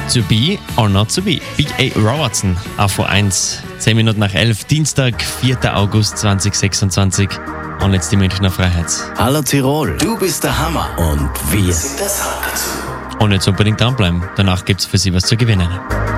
To be or not to be. B.A. Robertson, AV1, 10 Minuten nach 11, Dienstag, 4. August 2026. Und jetzt die Münchner Freiheit. Hallo Tirol, du bist der Hammer und wir sind das Hammer. Und jetzt unbedingt dranbleiben. Danach gibt's für Sie was zu gewinnen.